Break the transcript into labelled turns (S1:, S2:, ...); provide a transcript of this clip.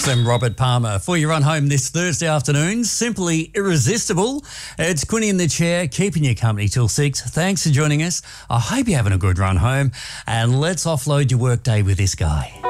S1: them Robert Palmer for your run home this Thursday afternoon. Simply irresistible. It's Quinny in the chair, keeping you company till 6. Thanks for joining us. I hope you're having a good run home, and let's offload your workday with this guy.